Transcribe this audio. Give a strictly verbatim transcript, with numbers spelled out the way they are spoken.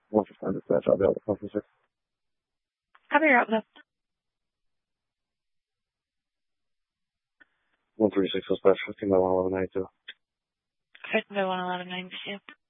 one fifty-nine dispatch, I'll be able to come from six. Copy your outlook. one thirty-six dispatch, fifteen by one eleven ninety-two. fifteen by one eleven ninety-two.